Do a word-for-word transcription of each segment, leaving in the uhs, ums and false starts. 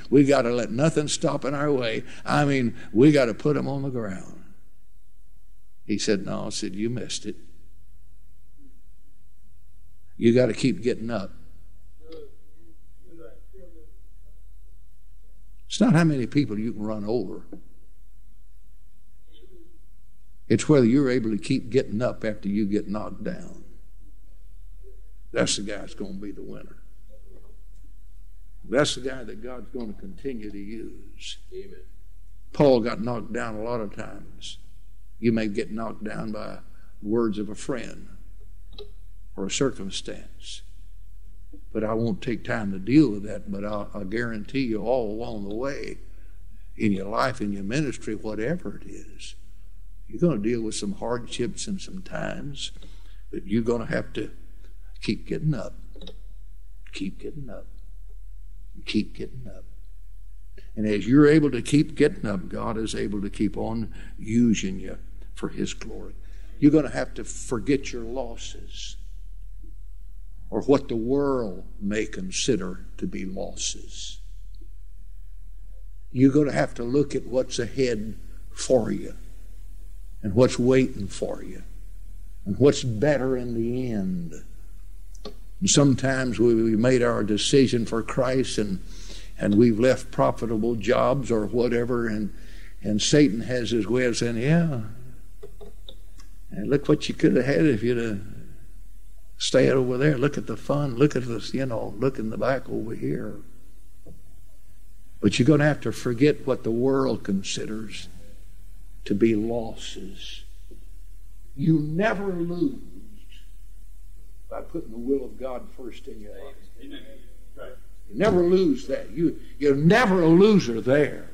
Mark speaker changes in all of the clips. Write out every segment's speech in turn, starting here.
Speaker 1: We got to let nothing stop in our way. I mean, we got to put them on the ground. He said, no. I said, you missed it. You got to keep getting up. It's not how many people you can run over. It's whether you're able to keep getting up after you get knocked down. That's the guy that's going to be the winner. That's the guy that God's going to continue to use. Amen. Paul got knocked down a lot of times. You may get knocked down by words of a friend or a circumstance. But I won't take time to deal with that, but I'll, I'll guarantee you all along the way, in your life, in your ministry, whatever it is, you're going to deal with some hardships and some times, but you're going to have to keep getting up. Keep getting up. Keep getting up. And as you're able to keep getting up, God is able to keep on using you for His glory. You're going to have to forget your losses, or what the world may consider to be losses. You're going to have to look at what's ahead for you, and what's waiting for you, and what's better in the end. And sometimes we, we made our decision for Christ, and and we've left profitable jobs or whatever, and and Satan has his way of saying, yeah, and look what you could have had if you'd have stayed over there. Look at the fun. Look at this, you know, look in the back over here. But you're going to have to forget what the world considers to be losses. You never lose by putting the will of God first in your life. Amen. Right. You never lose that. You, you're never a loser there.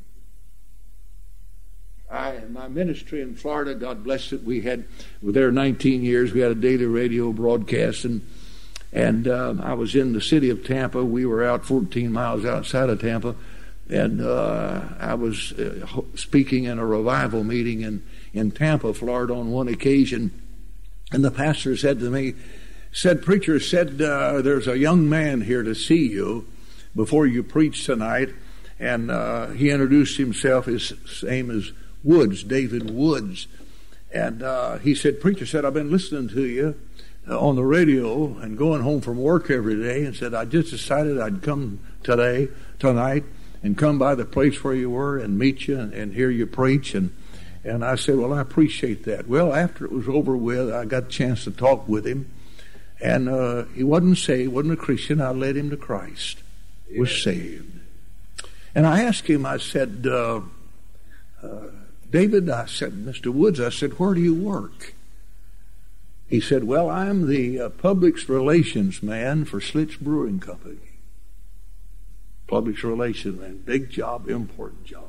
Speaker 1: I, in my ministry in Florida, God bless it, we had, we were there nineteen years, we had a daily radio broadcast, and, and um, I was in the city of Tampa. We were out fourteen miles outside of Tampa, and uh, I was uh, speaking in a revival meeting in, in Tampa, Florida on one occasion, and the pastor said to me, said, preacher, said, uh, there's a young man here to see you before you preach tonight, and uh, he introduced himself. His name is Woods, David Woods. And uh, he said, preacher said, I've been listening to you uh, on the radio and going home from work every day, and said, I just decided I'd come today, tonight, and come by the place where you were and meet you and, and hear you preach. And and I said, well, I appreciate that. Well, after it was over with, I got a chance to talk with him. And uh, he wasn't saved, wasn't a Christian. I led him to Christ, yeah. Was saved. And I asked him, I said, uh, uh, David, I said, Mister Woods, I said, where do you work? He said, well, I'm the uh, public relations man for Schlitz Brewing Company. Public relations man, big job, important job.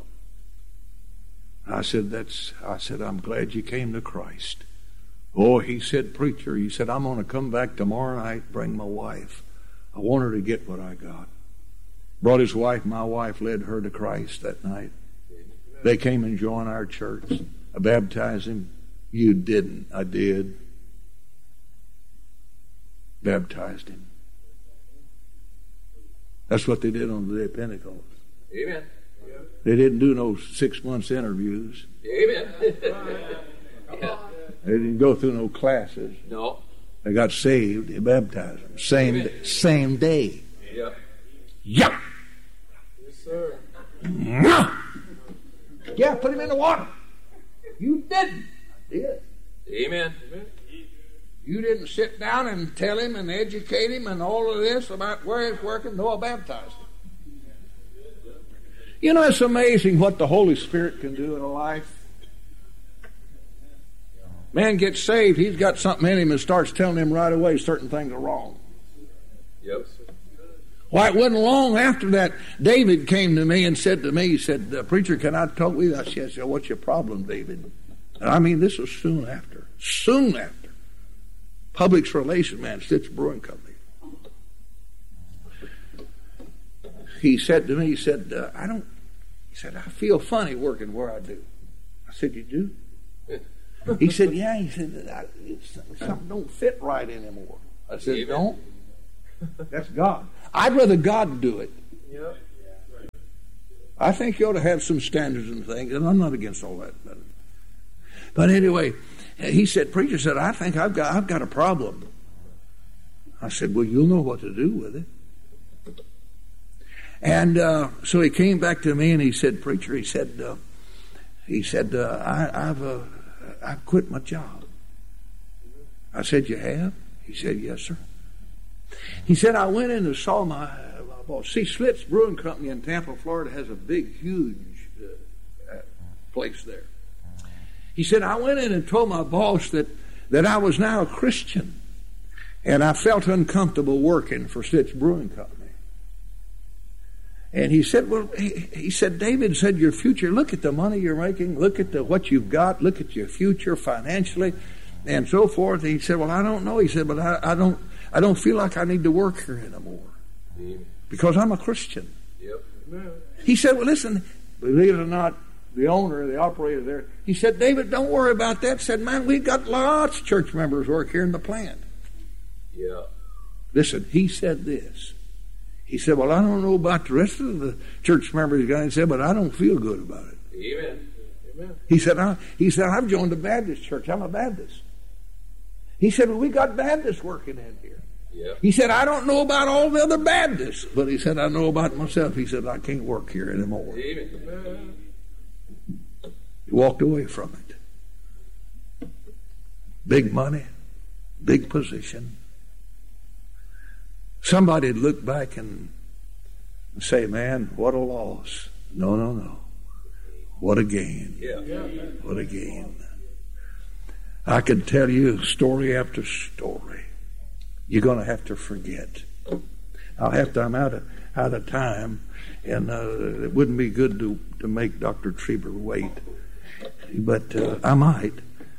Speaker 1: I said, that's, I said, I'm glad you came to Christ. Oh, he said, preacher, he said, I'm going to come back tomorrow night, bring my wife. I want her to get what I got. Brought his wife, my wife led her to Christ that night. They came and joined our church. I baptized him. You didn't. I did. Baptized him. That's what they did on the day of Pentecost.
Speaker 2: Amen.
Speaker 1: They didn't do no six months interviews.
Speaker 2: Amen.
Speaker 1: Yeah. They didn't go through no classes.
Speaker 2: No.
Speaker 1: They got saved. They baptized them. Same day, same day.
Speaker 2: Yep.
Speaker 1: Yeah.
Speaker 2: Yes, sir.
Speaker 1: Yeah, put him in the water. You didn't. I did.
Speaker 2: Amen.
Speaker 1: You didn't sit down and tell him and educate him and all of this about where he's working. No, I baptized him. You know, it's amazing what the Holy Spirit can do in a life. Man gets saved, he's got something in him and starts telling him right away certain things are wrong.
Speaker 2: Yep.
Speaker 1: Why, it wasn't long after that, David came to me and said to me, he said, preacher, can I talk with you? I said, what's your problem, David? And I mean, this was soon after. Soon after. Public relations man, Schlitz Brewing Company. He said to me, he said, uh, I don't, he said, I feel funny working where I do. I said, you do? He said, yeah. He said, something don't fit right anymore. I said,
Speaker 2: Amen.
Speaker 1: Don't. That's God. I'd rather God do it.
Speaker 2: Yep.
Speaker 1: I think you ought to have some standards and things, and I'm not against all that. But, but anyway, he said, preacher said, I think I've got I've got a problem. I said, well, you'll know what to do with it. And uh, so he came back to me and he said, preacher, he said, uh, he said, uh, I, I've uh, I've quit my job. I said, you have? He said, yes, sir. He said, I went in and saw my, my boss. See, Schlitz Brewing Company in Tampa, Florida has a big, huge uh, place there. He said, I went in and told my boss that, that I was now a Christian, and I felt uncomfortable working for Schlitz Brewing Company. And he said, well, he, he said, David said, your future, look at the money you're making, look at the, what you've got, look at your future financially, and so forth. He said, well, I don't know. He said, but I, I don't I don't feel like I need to work here anymore because I'm a Christian.
Speaker 2: Yep.
Speaker 1: He said, well, listen, believe it or not, the owner, the operator there, he said, David, don't worry about that. He said, man, we've got lots of church members work here in the plant.
Speaker 2: Yeah.
Speaker 1: Listen, he said this. He said, well, I don't know about the rest of the church members. He said, but I don't feel good about it.
Speaker 2: Amen. Amen.
Speaker 1: He said, I, he said, I've joined the Baptist church. I'm a Baptist. He said, well, we got Baptists working in here.
Speaker 2: Yep.
Speaker 1: He said, I don't know about all the other Baptists, but he said, I know about myself. He said, I can't work here anymore.
Speaker 2: Amen.
Speaker 1: He walked away from it. Big money, big position. Somebody'd look back and say, man, what a loss. No, no, no. What a gain.
Speaker 2: Yeah.
Speaker 1: What a gain. I could tell you story after story. You're going to have to forget. I'll have to, I'm out of, out of time, and uh, it wouldn't be good to, to make Doctor Trieber wait, but uh, I might.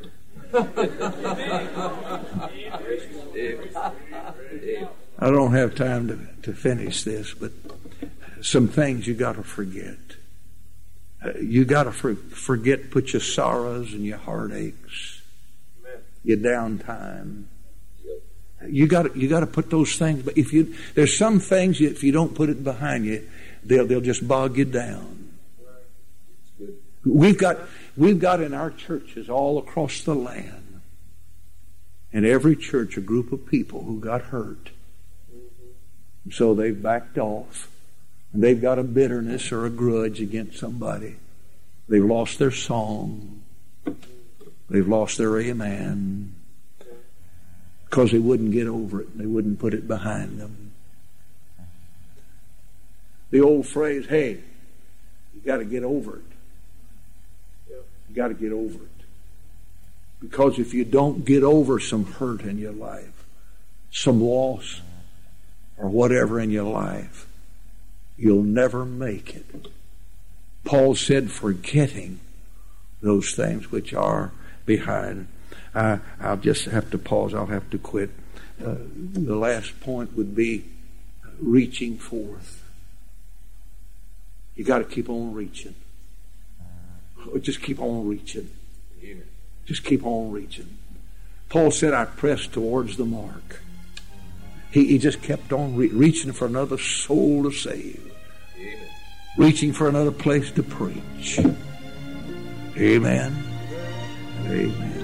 Speaker 1: I don't have time to, to finish this, but some things you got to forget. Uh, you got to for, forget, put your sorrows and your heartaches, Amen. Your downtime. You got you got to put those things. But if you there's some things you, if you don't put it behind you, they'll they'll just bog you down. We've got we've got in our churches all across the land, in every church, a group of people who got hurt. So they've backed off, and they've got a bitterness or a grudge against somebody. They've lost their song. They've lost their amen. Because they wouldn't get over it. They wouldn't put it behind them. The old phrase, hey, you got to get over it. You got to get over it. Because if you don't get over some hurt in your life, some loss, or whatever in your life, you'll never make it. Paul said, forgetting those things which are behind. I, I'll just have to pause. I'll have to quit. Uh, the last point would be reaching forth. You got to keep on reaching. Just keep on reaching.
Speaker 2: Amen.
Speaker 1: Just keep on reaching. Paul said, I press towards the mark. He, he just kept on re- reaching for another soul to save.
Speaker 2: Amen.
Speaker 1: Reaching for another place to preach. Amen. Amen.